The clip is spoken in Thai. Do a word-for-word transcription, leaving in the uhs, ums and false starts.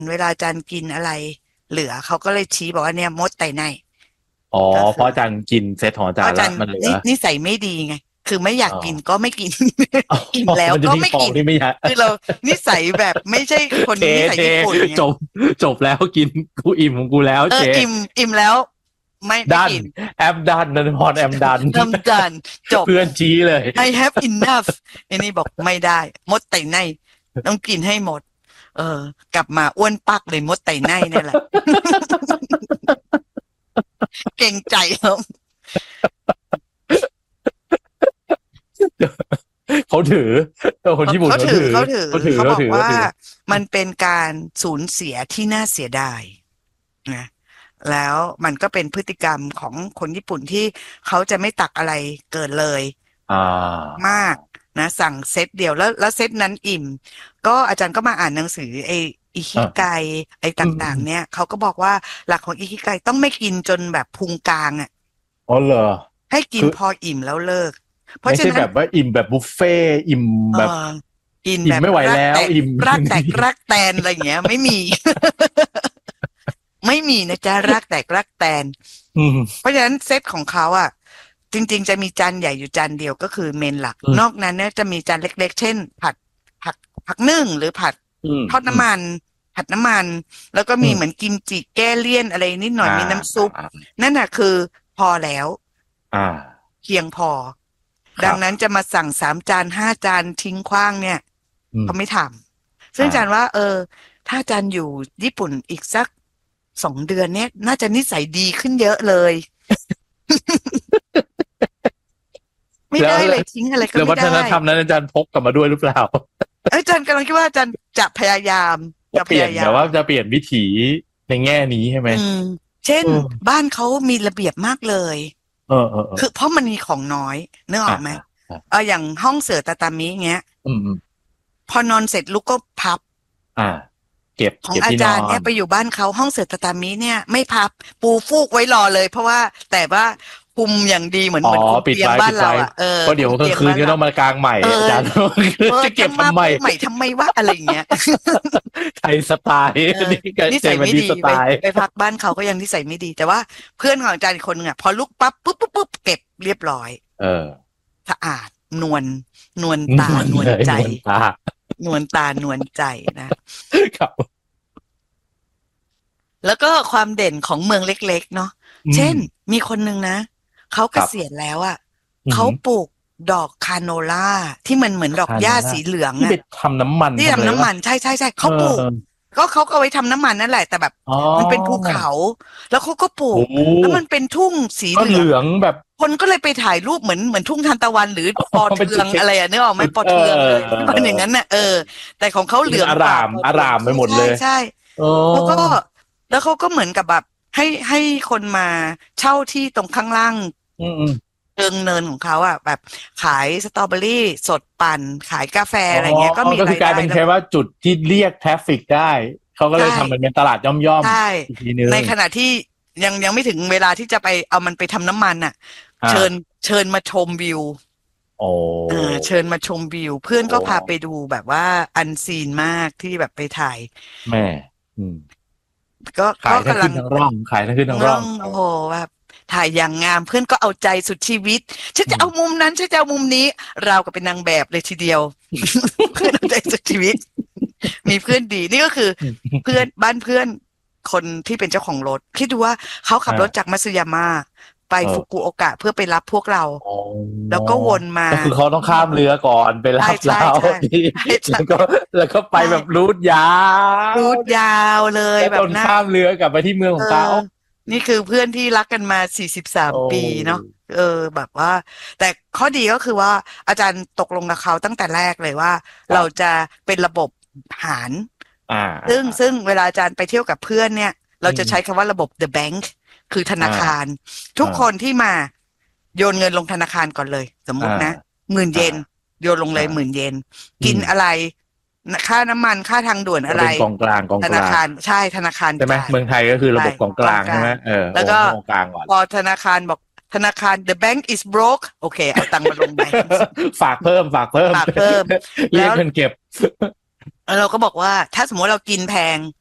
เวลาอาจารย์กินอะไรเหลือเขาก็เลยชี้บอกว่าเนี่ยมดไตในอ๋อก็คือเพราะอาจารย์กินเซตของอาเพราะจารย์ละอาจารย์มันเหลือนินิสัยไม่ดีไงคือไม่อยากอ๋อกินก็ไม่กินอ๋อกินแล้วมันจะมีของก็ไม่กินที่ไม่อยากคือเรานิสัยแบบไม่ใช่คนเชนิสัยเชญี่ปุ่นไงจบจบแล้วกินกูอิ่มของกูแล้วเชเอออิ่มอิ่มแล้วไม่ไม่ดันกินแอมดันนันพรแอมดัน I'm done จบเพื่อนชี้เลย I have enough อันนี้บอกไม่ได้มดไตในต้องกินให้หมดเออกลับมาอ้วนปักเลยมดไตในนี่แหละเกรงใจเขาเขาถือคนญี่ปุ่นเขาเขาถือถือเขาถือเขาถือเขาเขาถือเขาบอกว่าถือมันเป็นการสูญเสียที่น่าเสียดายนะแล้วมันก็เป็นพฤติกรรมของคนญี่ปุ่นที่เขาจะไม่ตักอะไรเกินเลยอ่ามากนะสั่งเซตเดียวแล้วแล้วเซตนั้นอิ่มก็อาจารย์ก็มาอ่านหนังสือไออิคิอ่าไกไอตอืม่างอืมๆเนี่ยเขาก็บอกว่าหลักของอิคิไกต้องไม่กินจนแบบพุงกลางอ่ะอ๋อเหรอให้กินคือพออิ่มแล้วเลิกเพราะฉะนั้นไม่ใช่แบบว่าอิ่มแบบบุฟเฟ่ต์อิ่มเออแบบกินอิ่แบบมไม่ไหวแล้รากแตกวอิ่มรากแตกรากแตนอะไรอย่างเงี้ยไม่มี ไม่มีนะจ๊ะรากแตกรากแตนอืมเพราะฉะนั้นเซตของเขาอ่ะจริงๆจะมีจานใหญ่อยู่จานเดียวก็คือเมนหลักอืมนอกนั้นเนี่ยจะมีจานเล็กๆเช่นผัดผัดผักนึ่งหรือผัดอืมทอดอืมน้ำมันผัดน้ำมันแล้วก็อืมมีเหมือนกิมจิแก้เลี่ยนอะไรนิดหน่อยอ่ามีน้ำซุปอ่านั่นน่ะคือพอแล้วอ่าเพียงพอดังนั้นครับจะมาสั่งสามจานห้าจานทิ้งขว้างเนี่ยอืมเขาไม่ทำซึ่งอ่าอาจารย์ว่าเออถ้าอาจารย์อยู่ญี่ปุ่นอีกสักสองเดือนเนี่ยน่าจะนิสัยดีขึ้นเยอะเลย ไม่แล้วได้เลยทิ้งอะไรก็แล้ววัฒไม่ได้นธรรมนั้นอาจารย์พกกลับมาด้วยหรือเปล่าเอ้ยอาจารย์กำลังคิดว่าอาจารย์จะพยายามจะจะเปลี่ยนพยายามแบบว่าจะเปลี่ยนวิถีในแง่นี้ใช่ไหมอืมเช่นเออบ้านเขามีระเบียบมากเลยเออเออเออคือเพราะมันมีของน้อยนึกออ่าอกไหมอ่าอ่าเอออย่างห้องเสือตาตามิเงี้ยอืมอืมพอนอนเสร็จลูกก็พับอ่าเก็บของอาเก็บที่นอนจารย์เนี่ยไปอยู่บ้านเขาห้องเสือตาตามิเนี่ยไม่พับปูฟูกไว้รอเลยเพราะว่าแต่ว่าคุมอย่างดีเหมือนอ๋อเหมือนคุมปิดเตียงบ้านเราไว้ปิดไว้อ่ะเออเพราะเดี๋ยวกลางคุมเตียงบ้านเราคืนก็ต้องมากางใหม่เอออาจารย์เออจะเก็จะมาบทำไมปูใหม่ทำไมวะอะไรอย่างเงี้ยไทยสไตล์เออนี่ก็นิเจสัยไม่ดีมันดีสไตไปล์ไปพักบ้านเขาก็ยังนิสัยไม่ดีแต่ว่าเพื่อนของอาจารย์อีกคนหนึ่งอ่ะพอลุกปั๊บปุ๊บปุ๊บปุ๊บเก็บเรียบร้อยเออสะอาดนวลนวลนตาวลเลยนวลใจนวลตานวลตานวลใจนะครับแล้วก็ความเด่นของเมืองเล็กๆเนาะอืมเช่นมีคนหนึ่งนะเขาครับเกษียณแล้วอ่ะอืมเขาปลูกดอกคาโนล่าที่มันเหมือนดอกคาหญ้าโนล่าสีเหลืองที่ไปอ่ะทำน้ำมันที่ทำอะไรวะทำน้ำมันใช่ใช่ใช่เออเขาปลูกเออก็เขาก็เอาไว้ทำน้ำมันนั่นแหละแต่แบบอ๋อมันเป็นภูเขาแล้วเขาก็ปลูโอ้กแล้วมันเป็นทุ่งสีก็เหลืเหลืององแบบคนก็เลยไปถ่ายรูปเหมือนเหมือนทุ่งทานตะวันหรือปอเป็เทืองนจุดเช็คอะไรอะนึกออกไหมจุดเอปอเทืองอะไรที่เป็นอย่างอนั้นน่ะเออแต่ของเขาเหลืมันอาองกว่ารามอาปอเทืองรามไปหมดใช่เลยใช่อ๋อแล้วก็แล้วเขาก็เหมือนกับแบบให้ให้คนมาเช่าที่ตรงข้างล่างอืมอืมเชิงเนินของเขาอ่ะแบบขายสตรอเบอรี่สดปั่นขายกาแฟอ๋ออะไรเงี้ยก็มีก็คืรายได้แล้วอกลายเป็นแค่ว่าจุดที่เรียกทราฟฟิกได้เขาก็เลใช่ยทำมันเป็นตลาดย่อมใช่ๆอีกทีนึในงขณะที่ยังยังไม่ถึงเวลาที่จะไปเอามันไปทำน้ำมันอ่ะอ่าเชิญเชิญมาชมวิวโอ้อ่าเชิญมาชมวิวเพื่อนโอ้ก็พาไปดูแบบว่าอันซีนมากที่แบบไปถ่ายแม่อืมก็ขายทั้งก็กำลังขึ้นทั้งร่องขายทั้งขึ้นทั้งร่ร่ององโอ้โหแบบถ่ายอย่างงามเพื่อนก็เอาใจสุดชีวิตฉันอืมจะเอามุมนั้นฉันจะเอามุมนี้เราก็เป็นนางแบบเลยทีเดียวเพื่อนเอาใจสุดชีวิตมีเพื่อนดีนี่ก็คือเพื่อนบ้านเพื่อนคนที่เป็นเจ้าของรถคิดดูว่าเขาขับรถอ่าจากมัตสึยาม่าไปเออฟุกุโอกะเพื่อไปรับพวกเราอ๋อแล้วก็วนมาก็คือเขาต้องข้ามเรือก่อนไปใช่รับใช่เราใช่ที่ใช่ใช่แล้วก็แล้วก็ไปใช่แบบรูทยาวรูทยาวเลยแล้วแบบน่าจนข้ามเรือกลับไปที่เมืองเออของเขานี่คือเพื่อนที่รักกันมาสี่สิบสามโอ้ปีเนาะเออแบบว่าแต่ข้อดีก็คือว่าอาจารย์ตกลงกับเขาตั้งแต่แรกเลยว่าเราครับจะเป็นระบบหารอ่าอ่าซึ่งอ่าซึ่งเวลาอาจารย์ไปเที่ยวกับเพื่อนเนี่ยเราอืมจะใช้คำว่าระบบ the bank คือธอ่นาคาราทุกอ่าคนที่มาโยนเงินลงธนาคารก่อนเลยสมมุอ่าตินะหมื่นเยอ่านโยนลงเลยหมื่นอ่าเยนอืมกินอะไรค่าน้ำมันค่าทางด่วนอะไรจะเป็นกองกลางกองธนากลางคารใช่ธนาคารใช่ไหมจ่ายเมืองไทยก็คือระใช่บบกองกลางใช่ไหมกองกลางเออแล้วก็โอนเข้ากองกลางก่อนพอธนาคารบอกธนาคาร the bank is broke โอเคเอาตังค์มาลงแบงก์ฝากเพิ่มฝากเพิ่มฝากเพิ่มเรีแล้วยกเงินเก็บเราก็บอกว่าถ้าสมมติเรากินแพง